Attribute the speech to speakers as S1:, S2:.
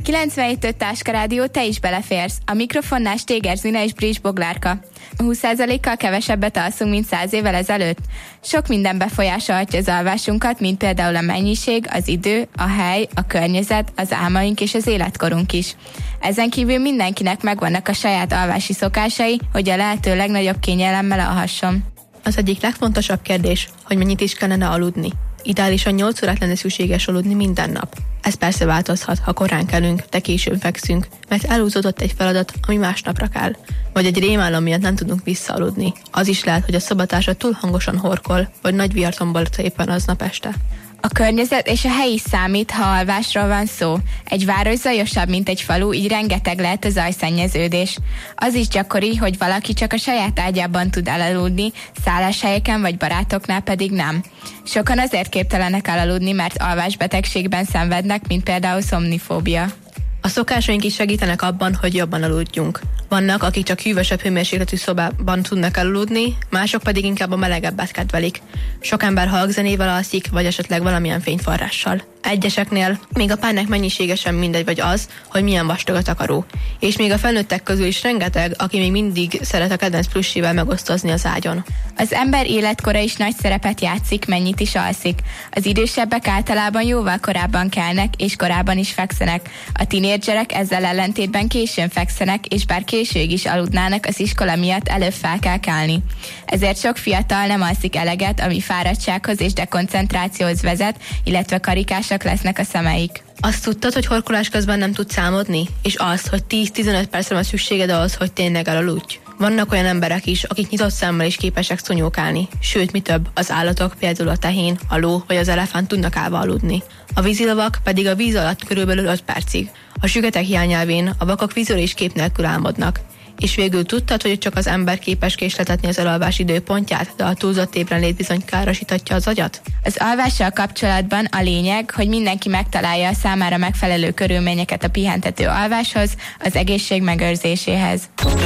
S1: 97.5 Táska Rádió, te is beleférsz. A mikrofonnál Stéger Zina és Bris Boglárka. 20%-kal kevesebbet alszunk, mint 100 évvel ezelőtt. Sok minden befolyásolhatja az alvásunkat, mint például a mennyiség, az idő, a hely, a környezet, az álmaink és az életkorunk is. Ezen kívül mindenkinek megvannak a saját alvási szokásai, hogy a lehető legnagyobb kényelemmel alhasson.
S2: Az egyik legfontosabb kérdés, hogy mennyit is kellene aludni. Ideálisan 8 órát lenne szükséges aludni minden nap. Ez persze változhat, ha korán kelünk, de későn fekszünk, mert elhúzódott egy feladat, ami másnapra kell. Vagy egy rémálom miatt nem tudunk visszaaludni. Az is lehet, hogy a szobatársa túl hangosan horkol, vagy nagy vihartomból éppen aznap este.
S1: A környezet és a hely is számít, ha alvásról van szó. Egy város zajosabb, mint egy falu, így rengeteg lehet a zajszennyeződés. Az is gyakori, hogy valaki csak a saját ágyában tud elaludni, szálláshelyeken vagy barátoknál pedig nem. Sokan azért képtelenek elaludni, mert alvásbetegségben szenvednek, mint például szomnifóbia.
S2: A szokásaink is segítenek abban, hogy jobban aludjunk. Vannak, akik csak hűvösebb hőmérsékletű szobában tudnak elaludni, mások pedig inkább a melegebbet kedvelik. Sok ember halkzenével alszik, vagy esetleg valamilyen fényforrással. Egyeseknél még a párnák mennyisége sem mindegy, vagy az, hogy milyen vastag a takaró. És még a felnőttek közül is rengeteg, aki még mindig szeret a kedvenc plussivel megosztozni az ágyon.
S1: Az ember életkora is nagy szerepet játszik, mennyit is alszik. Az idősebbek általában jóval korábban kelnek, és korábban is fekszenek. A tinédzserek ezzel ellentétben későn fekszenek, és bár későig is aludnának, az iskola miatt előbb fel kell kelni. Ezért sok fiatal nem alszik eleget, ami fáradtsághoz és dekoncentrációhoz vezet, illetve karikásak lesznek a szemeik.
S2: Azt tudtad, hogy horkolás közben nem tudsz álmodni? És azt, hogy 10-15 percre van szükséged ahhoz, hogy tényleg elaludj? Vannak olyan emberek is, akik nyitott szemmel is képesek szúnyókálni. Sőt, mi több, az állatok, például a tehén, a ló vagy az elefánt tudnak állva aludni. A vízilovak pedig a víz alatt körülbelül 5 percig. A süketek hiányelvén a vakok vizuális kép nélkül álmodnak. És végül tudtad, hogy csak az ember képes késletetni az elalvás időpontját, de a túlzott ébrenlét bizony károsítatja az agyat?
S1: Az alvással kapcsolatban a lényeg, hogy mindenki megtalálja a számára megfelelő körülményeket a pihentető alváshoz, az egészség megőrzéséhez.